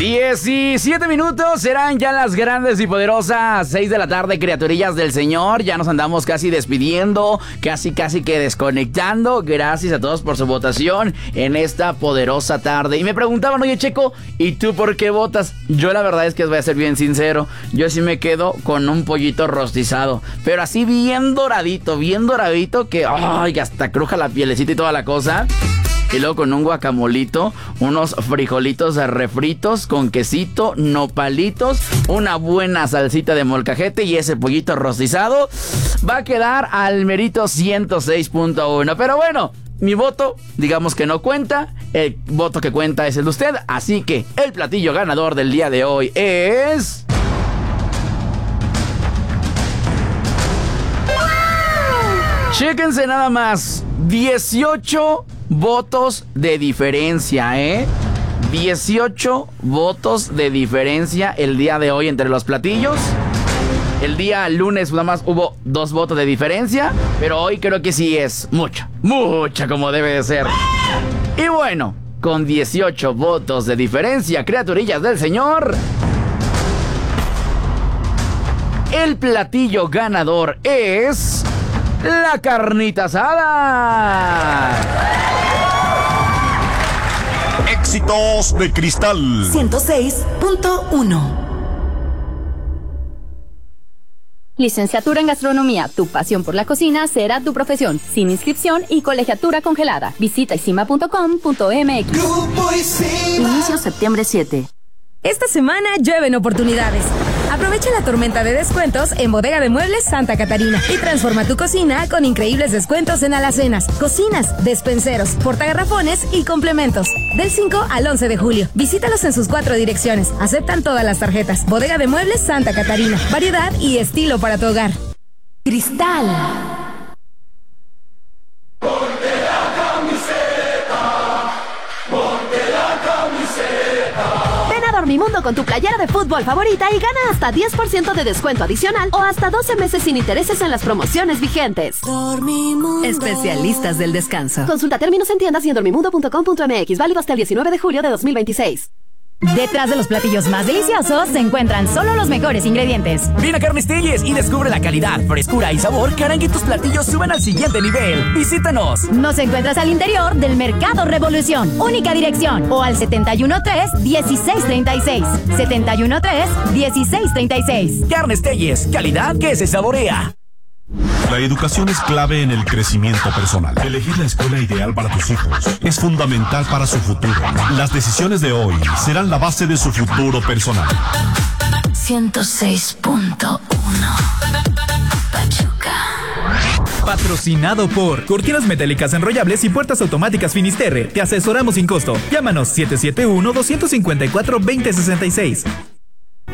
17 minutos, serán ya las grandes y poderosas 6 de la tarde, criaturillas del Señor. Ya nos andamos casi despidiendo, casi que desconectando. Gracias a todos por su votación en esta poderosa tarde. Y me preguntaban, oye Checo, ¿y tú por qué votas? Yo la verdad es que voy a ser bien sincero, yo sí me quedo con un pollito rostizado, pero así bien doradito, que ay, hasta cruja la pielecita y toda la cosa. Y luego con un guacamolito, unos frijolitos refritos con quesito, nopalitos, una buena salsita de molcajete y ese pollito rostizado va a quedar al merito 106.1. Pero bueno, mi voto, digamos que no cuenta. El voto que cuenta es el de usted. Así que el platillo ganador del día de hoy es... Chéquense nada más, 18 votos de diferencia, 18 votos de diferencia el día de hoy entre los platillos. El día lunes nada más hubo 2 votos de diferencia, pero hoy creo que sí es mucha como debe de ser. Y bueno, con 18 votos de diferencia, criaturillas del Señor, el platillo ganador es... la carnita asada. Éxitos de Cristal 106.1. Licenciatura en Gastronomía, tu pasión por la cocina será tu profesión, sin inscripción y colegiatura congelada. Visita isima.com.mx. Inicio septiembre 7. Esta semana llueven oportunidades. Aprovecha la tormenta de descuentos en Bodega de Muebles Santa Catarina y transforma tu cocina con increíbles descuentos en alacenas, cocinas, despenseros, portagarrafones y complementos. Del 5 al 11 de julio. Visítalos en sus 4 direcciones. Aceptan todas las tarjetas. Bodega de Muebles Santa Catarina. Variedad y estilo para tu hogar. Cristal. Dormimundo con tu playera de fútbol favorita y gana hasta 10% de descuento adicional o hasta 12 meses sin intereses en las promociones vigentes. Dormimundo. Especialistas del descanso. Consulta términos en tiendas y en dormimundo.com.mx. Válido hasta el 19 de julio de 2026. Detrás de los platillos más deliciosos se encuentran solo los mejores ingredientes. Ven a Carnes Telles y descubre la calidad, frescura y sabor que harán que tus platillos suban al siguiente nivel. Visítanos. Nos encuentras al interior del Mercado Revolución. Única dirección. O al 713-1636. 713-1636. Carnes Telles, calidad que se saborea. La educación es clave en el crecimiento personal. Elegir la escuela ideal para tus hijos es fundamental para su futuro. Las decisiones de hoy serán la base de su futuro personal. 106.1. Pachuca. Patrocinado por Cortinas Metálicas Enrollables y Puertas Automáticas Finisterre. Te asesoramos sin costo. Llámanos 771-254-2066.